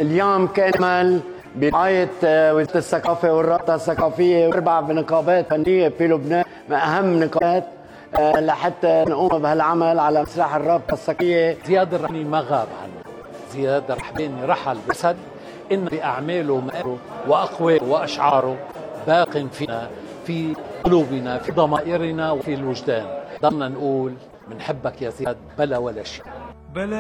اليوم كامل برعاية وزارة الثقافة والرابطة الثقافية وأربع نقابات فنية في لبنان من أهم نقابات لحتى نقوم بهالعمل على مسرح الرابطة الثقافية. زياد الرحباني ما غاب عنه، زياد الرحباني رحل بسد إن بأعماله ومآله وأقواله وأشعاره باق فينا، في قلوبنا، في ضمائرنا وفي الوجدان. ضلنا نقول منحبك يا زياد بلا ولا شيء. بلا